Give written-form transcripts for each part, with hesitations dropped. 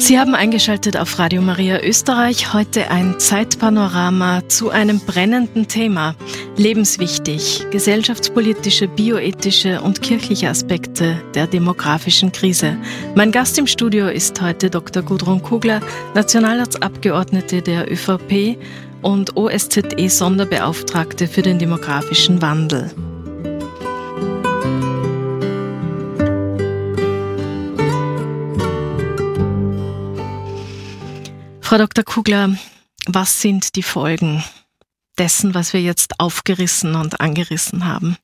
Sie haben eingeschaltet auf Radio Maria Österreich. Heute ein Zeitpanorama zu einem brennenden Thema. Lebenswichtig, gesellschaftspolitische, bioethische und kirchliche Aspekte der demografischen Krise. Mein Gast im Studio ist heute Dr. Gudrun Kugler, Nationalratsabgeordnete der ÖVP und OSZE-Sonderbeauftragte für den demografischen Wandel. Frau Dr. Kugler, was sind die Folgen dessen, was wir jetzt aufgerissen und angerissen haben?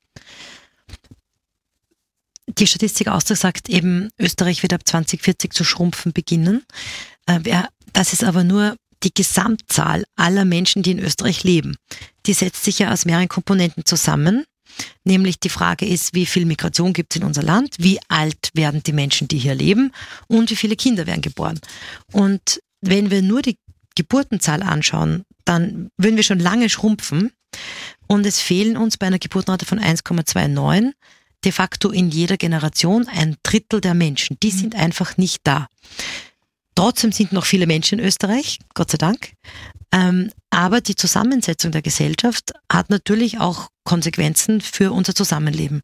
Die Statistik Austria sagt eben, Österreich wird ab 2040 zu schrumpfen beginnen. Das ist aber nur die Gesamtzahl aller Menschen, die in Österreich leben. Die setzt sich ja aus mehreren Komponenten zusammen. Nämlich die Frage ist, wie viel Migration gibt es in unser Land, wie alt werden die Menschen, die hier leben und wie viele Kinder werden geboren. Und wenn wir nur die Geburtenzahl anschauen, dann würden wir schon lange schrumpfen und es fehlen uns bei einer Geburtenrate von 1,29 de facto in jeder Generation 1/3 der Menschen. Die sind einfach nicht da. Trotzdem sind noch viele Menschen in Österreich, Gott sei Dank. Aber die Zusammensetzung der Gesellschaft hat natürlich auch Konsequenzen für unser Zusammenleben.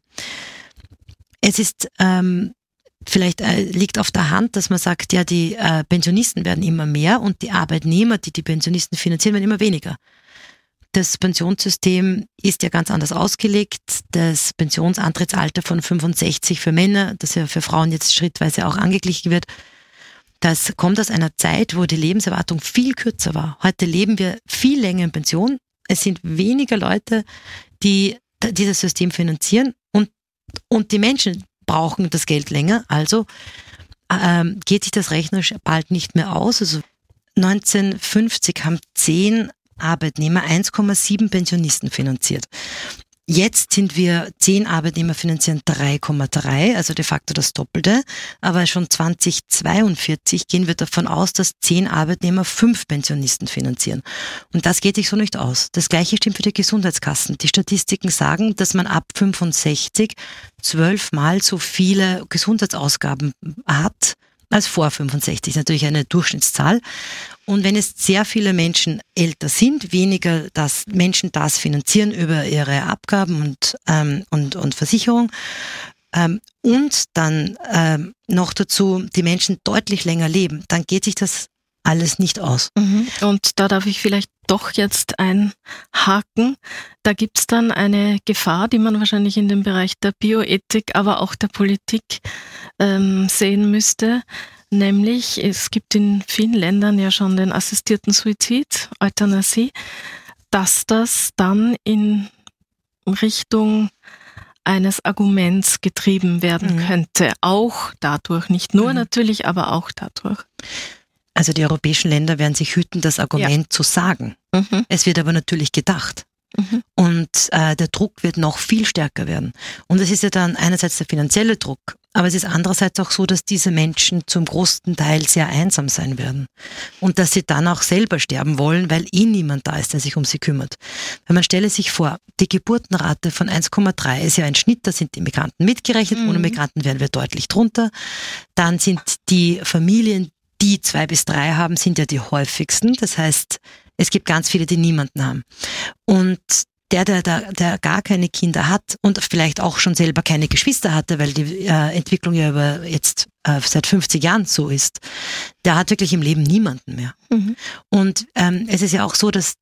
Es ist vielleicht liegt auf der Hand, dass man sagt, ja, die Pensionisten werden immer mehr und die Arbeitnehmer, die die Pensionisten finanzieren, werden immer weniger. Das Pensionssystem ist ja ganz anders ausgelegt. Das Pensionsantrittsalter von 65 für Männer, das ja für Frauen jetzt schrittweise auch angeglichen wird, das kommt aus einer Zeit, wo die Lebenserwartung viel kürzer war. Heute leben wir viel länger in Pension. Es sind weniger Leute, die dieses System finanzieren und die Menschen brauchen das Geld länger, also geht sich das rechnerisch bald nicht mehr aus. Also 1950 haben 10 Arbeitnehmer 1,7 Pensionisten finanziert. Jetzt sind wir 10 Arbeitnehmer finanzieren 3,3, also de facto das Doppelte. Aber schon 2042 gehen wir davon aus, dass 10 Arbeitnehmer 5 Pensionisten finanzieren. Und das geht sich so nicht aus. Das Gleiche stimmt für die Gesundheitskassen. Die Statistiken sagen, dass man ab 65 12-mal so viele Gesundheitsausgaben hat als vor 65. Das ist natürlich eine Durchschnittszahl. Und wenn es sehr viele Menschen älter sind, weniger Menschen das finanzieren über ihre Abgaben und Versicherung, und dann noch dazu die Menschen deutlich länger leben, dann geht sich das alles nicht aus. Und da darf ich vielleicht doch jetzt einhaken. Da gibt es dann eine Gefahr, die man wahrscheinlich in dem Bereich der Bioethik, aber auch der Politik sehen müsste. Nämlich, es gibt in vielen Ländern ja schon den assistierten Suizid, Euthanasie, dass das dann in Richtung eines Arguments getrieben werden könnte. Auch dadurch, nicht nur natürlich, aber auch dadurch. Also die europäischen Länder werden sich hüten, das Argument zu sagen. Es wird aber natürlich gedacht. Und der Druck wird noch viel stärker werden. Und es ist ja dann einerseits der finanzielle Druck, aber es ist andererseits auch so, dass diese Menschen zum großen Teil sehr einsam sein werden. Und dass sie dann auch selber sterben wollen, weil niemand da ist, der sich um sie kümmert. Weil man stelle sich vor, die Geburtenrate von 1,3 ist ja ein Schnitt, da sind die Migranten mitgerechnet, ohne Migranten wären wir deutlich drunter. Dann sind die Familien, die 2 bis 3 haben, sind ja die häufigsten. Das heißt, es gibt ganz viele, die niemanden haben. Und der gar keine Kinder hat und vielleicht auch schon selber keine Geschwister hatte, weil die Entwicklung ja über jetzt seit 50 Jahren so ist, der hat wirklich im Leben niemanden mehr. Und es ist ja auch so, dass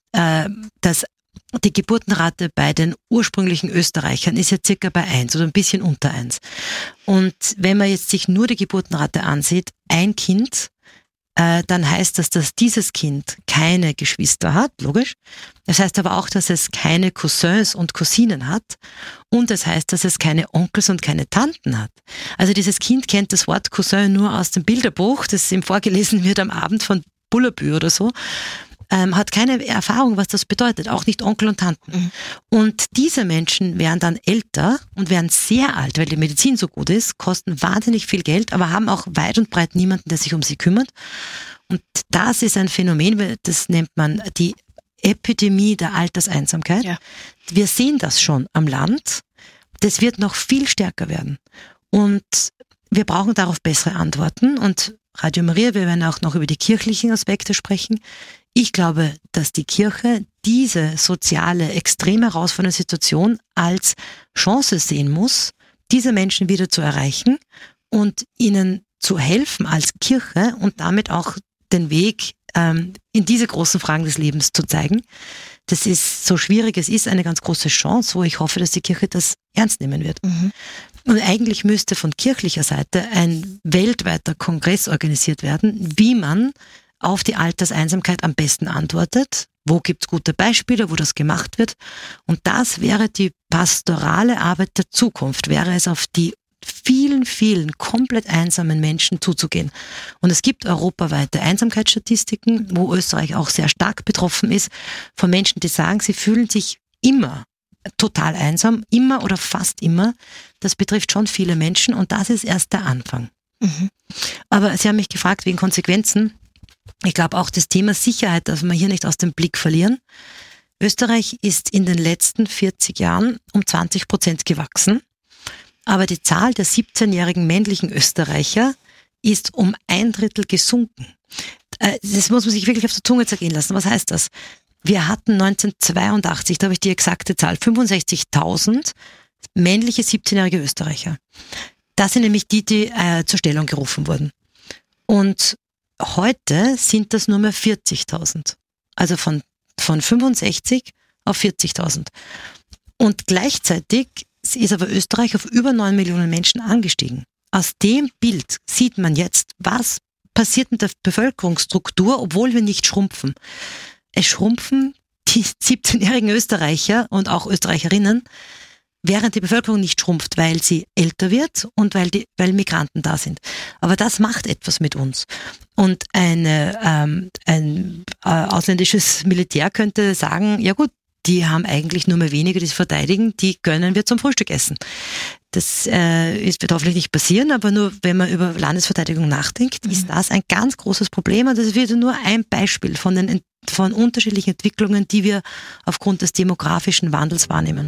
die Geburtenrate bei den ursprünglichen Österreichern ist ja circa bei 1 oder ein bisschen unter 1. Und wenn man jetzt sich nur die Geburtenrate ansieht, ein Kind, dann heißt das, dass dieses Kind keine Geschwister hat, logisch. Das heißt aber auch, dass es keine Cousins und Cousinen hat. Und das heißt, dass es keine Onkels und keine Tanten hat. Also dieses Kind kennt das Wort Cousin nur aus dem Bilderbuch, das ihm vorgelesen wird am Abend von Bullabü oder so. Hat keine Erfahrung, was das bedeutet, auch nicht Onkel und Tanten. Und diese Menschen werden dann älter und werden sehr alt, weil die Medizin so gut ist, kosten wahnsinnig viel Geld, aber haben auch weit und breit niemanden, der sich um sie kümmert. Und das ist ein Phänomen, das nennt man die Epidemie der Alterseinsamkeit. Ja. Wir sehen das schon am Land. Das wird noch viel stärker werden. Und wir brauchen darauf bessere Antworten. Und Radio Maria. Wir werden auch noch über die kirchlichen Aspekte sprechen. Ich glaube, dass die Kirche diese soziale, extrem herausfordernde Situation als Chance sehen muss, diese Menschen wieder zu erreichen und ihnen zu helfen als Kirche und damit auch den Weg in diese großen Fragen des Lebens zu zeigen. Das ist, so schwierig es ist, eine ganz große Chance, wo ich hoffe, dass die Kirche das ernst nehmen wird. Mhm. Und eigentlich müsste von kirchlicher Seite ein weltweiter Kongress organisiert werden, wie man auf die Alterseinsamkeit am besten antwortet. Wo gibt's gute Beispiele, wo das gemacht wird? Und das wäre die pastorale Arbeit der Zukunft, wäre es auf die vielen, vielen komplett einsamen Menschen zuzugehen. Und es gibt europaweite Einsamkeitsstatistiken, wo Österreich auch sehr stark betroffen ist, von Menschen, die sagen, sie fühlen sich immer total einsam, immer oder fast immer. Das betrifft schon viele Menschen und das ist erst der Anfang. Mhm. Aber Sie haben mich gefragt wegen Konsequenzen. Ich glaube auch das Thema Sicherheit darf man hier nicht aus dem Blick verlieren. Österreich ist in den letzten 40 Jahren um 20% gewachsen. Aber die Zahl der 17-jährigen männlichen Österreicher ist um 1/3 gesunken. Das muss man sich wirklich auf der Zunge zergehen lassen. Was heißt das? Wir hatten 1982, da habe ich die exakte Zahl, 65.000 männliche 17-jährige Österreicher. Das sind nämlich die zur Stellung gerufen wurden. Und heute sind das nur mehr 40.000. Also von 65 auf 40.000. Und gleichzeitig ist aber Österreich auf über 9 Millionen Menschen angestiegen. Aus dem Bild sieht man jetzt, was passiert mit der Bevölkerungsstruktur, obwohl wir nicht schrumpfen. Es schrumpfen die 17-jährigen Österreicher und auch Österreicherinnen, während die Bevölkerung nicht schrumpft, weil sie älter wird und weil Migranten da sind. Aber das macht etwas mit uns. Und ein ausländisches Militär könnte sagen, ja gut, die haben eigentlich nur mehr wenige, die sie verteidigen, die gönnen wir zum Frühstück essen. Das wird hoffentlich nicht passieren, aber nur wenn man über Landesverteidigung nachdenkt, ist das ein ganz großes Problem und das ist wieder nur ein Beispiel von unterschiedlichen Entwicklungen, die wir aufgrund des demografischen Wandels wahrnehmen.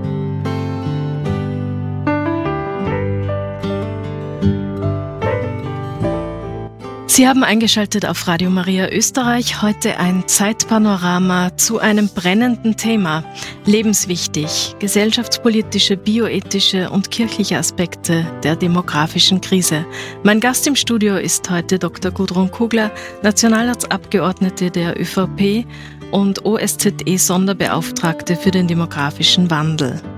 Sie haben eingeschaltet auf Radio Maria Österreich. Heute ein Zeitpanorama zu einem brennenden Thema. Lebenswichtig, gesellschaftspolitische, bioethische und kirchliche Aspekte der demografischen Krise. Mein Gast im Studio ist heute Dr. Gudrun Kugler, Nationalratsabgeordnete der ÖVP und OSZE-Sonderbeauftragte für den demografischen Wandel.